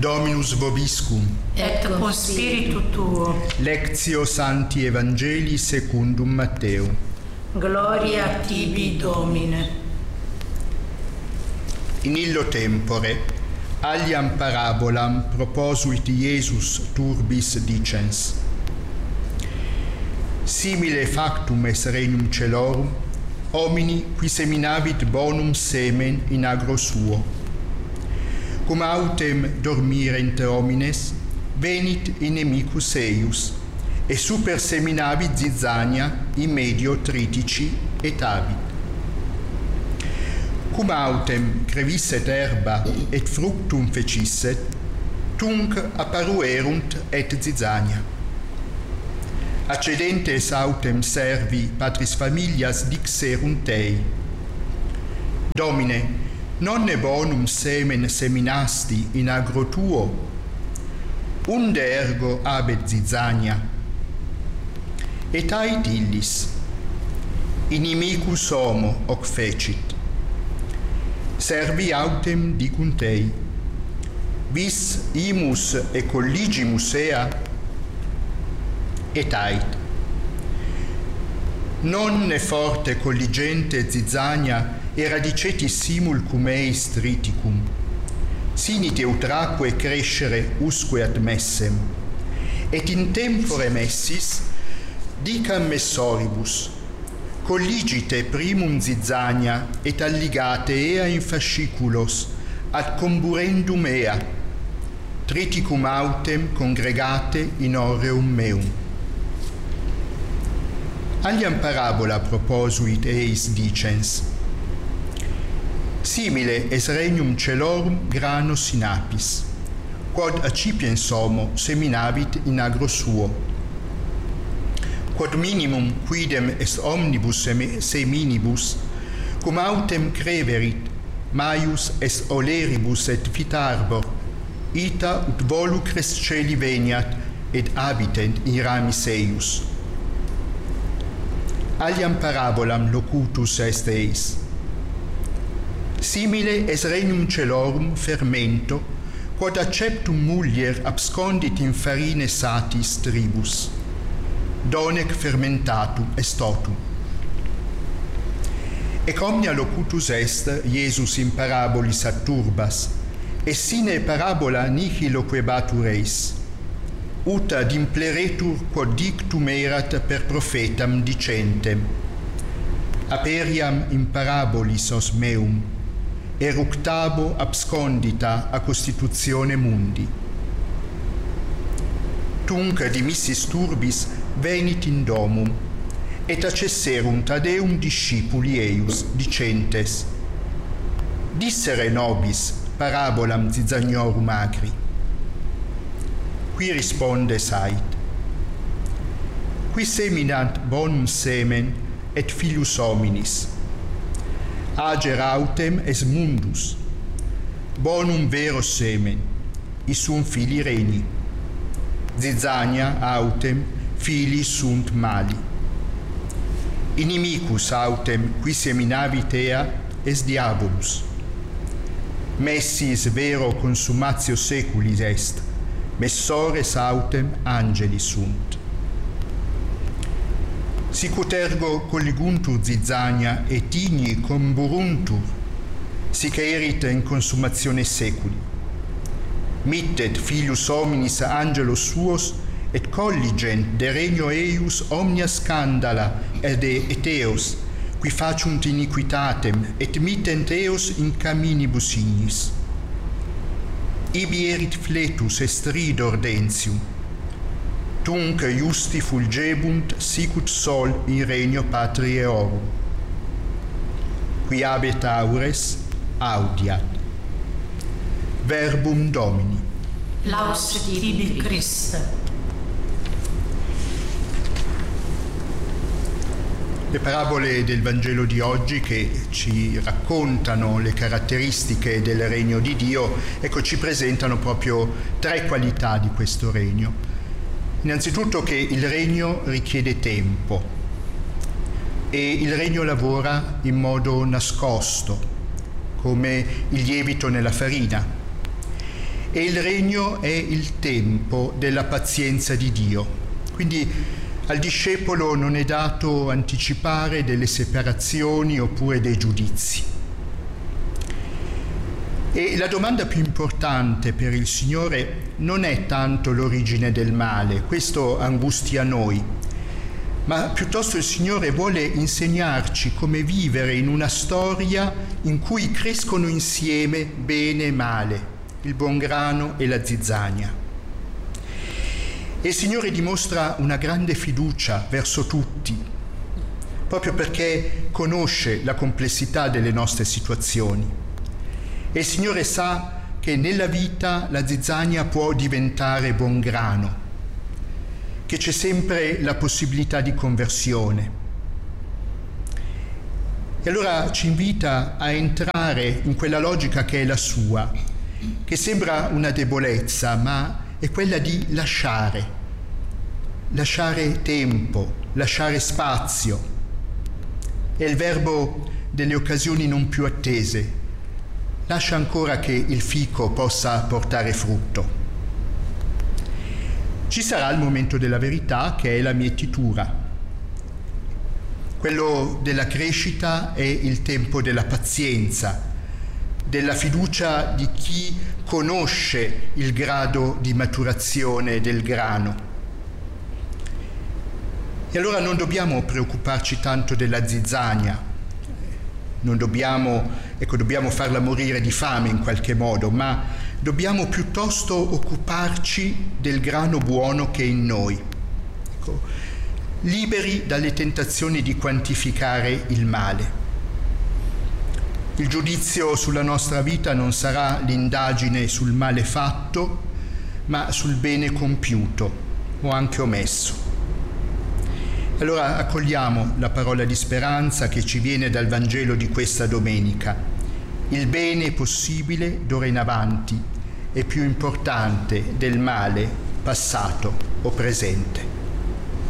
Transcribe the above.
Dominus vobiscum. Et con spiritu tuo. Lectio Sancti Evangelii secundum Matteo. Gloria a tibi, Domine. In illo tempore, aliam parabolam proposuit Iesus turbis dicens. Simile factum est regnum celorum, homini qui seminavit bonum semen in agro suo. Cum autem dormirent homines, venit inimicus eius, et super seminavit zizania in medio tritici et habit. Cum autem crevisset herba et fructum fecisset, tunc apparuerunt et zizania. Accedentes autem servi patris familias dixerunt ei: Domine, nonne bonum semen seminasti in agro tuo? Unde ergo habet zizania? Et ait illis: Inimicus homo hoc fecit. Servi autem dicunt ei: Vis imus e colligimus ea? Et ait: Non ne forte colligente zizania eradicetis simul cum eis triticum, sinite utraque crescere usque ad messem, et in tempore messis dicam messoribus: colligite primum zizania et alligate ea in fasciculos ad comburendum ea, triticum autem congregate in aureum meum. Aliam parabola proposuit eis dicens: Simile es regnum celorum granos in apis, quod accipiens homo seminavit in agro suo. Quod minimum quidem est omnibus seminibus, cum autem creverit, maius est oleribus et fit arbor, ita ut volucres celi veniat, et habitent in ramis eius. Aliam parabolam locutus est eis: Simile es regnum celorum fermento, quod acceptum mulier abscondit in farine satis tribus. Donec fermentatum est totum. Ec omnia locutus est Iesus in parabolis ad turbas, et sine parabola nihil loquebatur eis, ut ad impleretur quod dictum erat per prophetam dicentem: Aperiam in parabolis os meum, eructabo abscondita a constitutione mundi. Tunc dimissis turbis venit in domum, et accesserunt ad eum discipuli eius, dicentes: Dissere nobis parabolam zizaniorum agri. Qui respondes ait: Qui seminant bonum semen et filius hominis. Ager autem es mundus, bonum vero semen, isum fili regni. Zizania autem fili sunt mali. Inimicus autem qui seminavit ea es diabolus. Messis vero consumatio seculis est, messores autem angeli sunt. Sicut ergo colliguntur zizania et igni comburuntur, sic erit in consumatione seculi. Mittet filius hominis angelos suos, et colligent de regno eius omnia scandala et eos, qui faciunt iniquitatem, et mittent eos in caminibus ignis. Ibi erit fletus et stridor dentium, tunc justi fulgebunt sicut sol in regno patrie eorum. Qui habet aures, audiat. Verbum Domini. Laus tibi Christe. Le parabole del Vangelo di oggi, che ci raccontano le caratteristiche del regno di Dio, ecco, ci presentano proprio tre qualità di questo regno. Innanzitutto che il regno richiede tempo e il regno lavora in modo nascosto, come il lievito nella farina. e il regno è il tempo della pazienza di Dio. Quindi al discepolo non è dato anticipare delle separazioni oppure dei giudizi. E la domanda più importante per il Signore non è tanto l'origine del male, questo angustia noi, ma piuttosto il Signore vuole insegnarci come vivere in una storia in cui crescono insieme bene e male, il buon grano e la zizzania. E il Signore dimostra una grande fiducia verso tutti, proprio perché conosce la complessità delle nostre situazioni. E il Signore sa che nella vita la zizzania può diventare buon grano, che c'è sempre la possibilità di conversione. E allora ci invita a entrare in quella logica che è la sua, che sembra una debolezza, ma è quella di lasciare tempo, lasciare spazio. È il verbo delle occasioni non più attese. Lascia ancora che il fico possa portare frutto. Ci sarà il momento della verità, che è la mietitura. Quello della crescita è il tempo della pazienza, della fiducia di chi conosce il grado di maturazione del grano. E allora non dobbiamo preoccuparci tanto della zizzania, non dobbiamo farla morire di fame in qualche modo, ma dobbiamo piuttosto occuparci del grano buono che è in noi, liberi dalle tentazioni di quantificare il male. Il giudizio sulla nostra vita non sarà l'indagine sul male fatto, ma sul bene compiuto o anche omesso. Allora accogliamo la parola di speranza che ci viene dal Vangelo di questa domenica. Il bene possibile d'ora in avanti è più importante del male passato o presente.